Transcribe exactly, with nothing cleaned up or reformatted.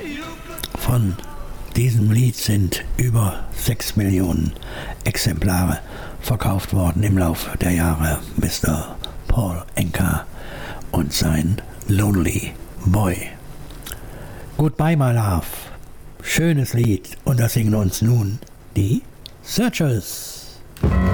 Von diesem Lied sind über sechs Millionen Exemplare verkauft worden im Laufe der Jahre. Mister Paul Anka und sein Lonely Boy. Goodbye, my love. Schönes Lied, und das singen uns nun die Searchers.